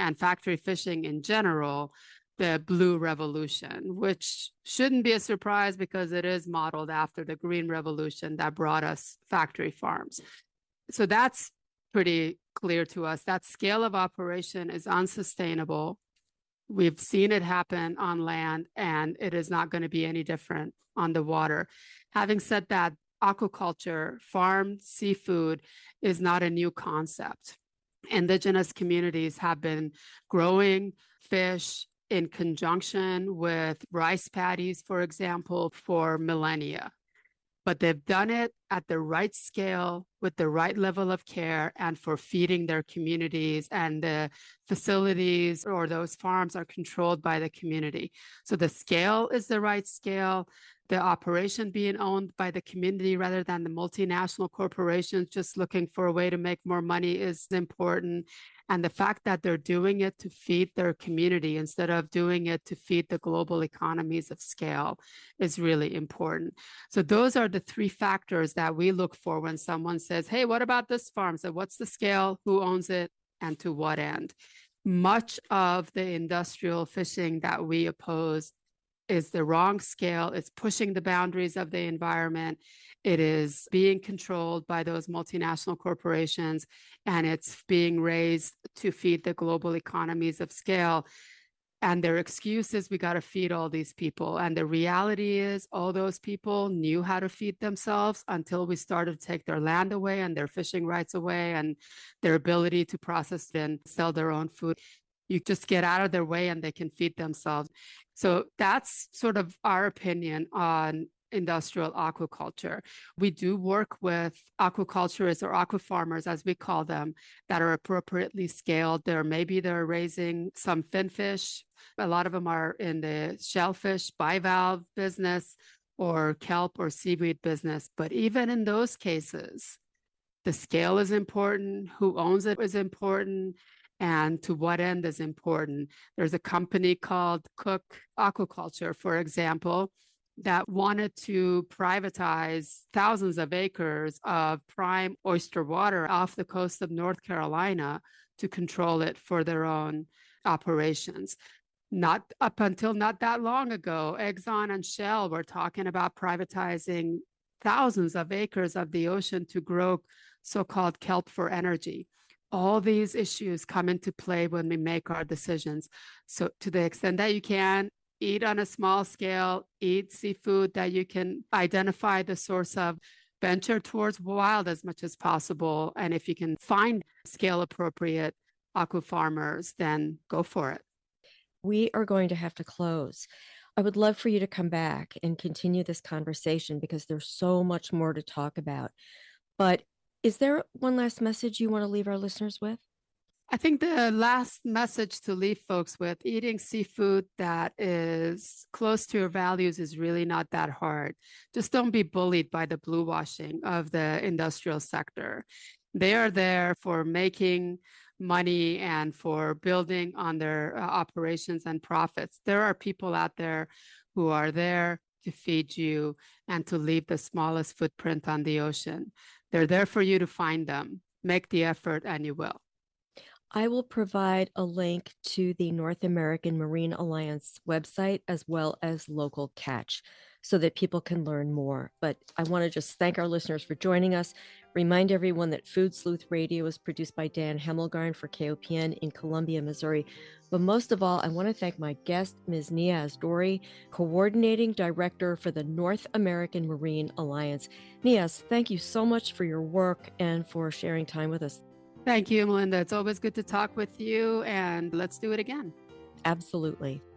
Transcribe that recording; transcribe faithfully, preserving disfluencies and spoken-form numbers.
and factory fishing in general the blue revolution, which shouldn't be a surprise because it is modeled after the green revolution that brought us factory farms. So that's pretty clear to us. That scale of operation is unsustainable. We've seen it happen on land, and it is not going to be any different on the water. Having said that, aquaculture, farmed seafood, is not a new concept. Indigenous communities have been growing fish in conjunction with rice paddies, for example, for millennia. But they've done it at the right scale with the right level of care and for feeding their communities, and the facilities or those farms are controlled by the community. So the scale is the right scale. The operation being owned by the community rather than the multinational corporations just looking for a way to make more money is important. And the fact that they're doing it to feed their community instead of doing it to feed the global economies of scale is really important. So those are the three factors that we look for when someone says, hey, what about this farm? So what's the scale, who owns it, and to what end? Much of the industrial fishing that we oppose is the wrong scale. It's pushing the boundaries of the environment. It is being controlled by those multinational corporations, and it's being raised to feed the global economies of scale. And their excuse is we got to feed all these people. And the reality is all those people knew how to feed themselves until we started to take their land away and their fishing rights away and their ability to process and sell their own food. You just get out of their way and they can feed themselves. So that's sort of our opinion on industrial aquaculture. We do work with aquaculturists or aqua farmers, as we call them, that are appropriately scaled. There maybe they're raising some finfish. A lot of them are in the shellfish bivalve business or kelp or seaweed business. But even in those cases, the scale is important. Who owns it is important. And to what end is important. There's a company called Cook Aquaculture, for example, that wanted to privatize thousands of acres of prime oyster water off the coast of North Carolina to control it for their own operations. Not up until not that long ago, Exxon and Shell were talking about privatizing thousands of acres of the ocean to grow so-called kelp for energy. All these issues come into play when we make our decisions. So to the extent that you can, eat on a small scale, eat seafood that you can identify the source of, venture towards wild as much as possible. And if you can find scale appropriate aqua farmers, then go for it. We are going to have to close. I would love for you to come back and continue this conversation because there's so much more to talk about. But is there one last message you want to leave our listeners with? I think the last message to leave folks with, eating seafood that is close to your values is really not that hard. Just don't be bullied by the blue washing of the industrial sector. They are there for making money and for building on their uh, operations and profits. There are people out there who are there to feed you and to leave the smallest footprint on the ocean. They're there for you to find them. Make the effort and you will. I will provide a link to the North American Marine Alliance website as well as local catch so that people can learn more. But I want to just thank our listeners for joining us. Remind everyone that Food Sleuth Radio is produced by Dan Hemmelgarn for K O P N in Columbia, Missouri. But most of all, I want to thank my guest, Miz Niaz Dori, Coordinating Director for the North American Marine Alliance. Niaz, thank you so much for your work and for sharing time with us. Thank you, Melinda. It's always good to talk with you, and let's do it again. Absolutely.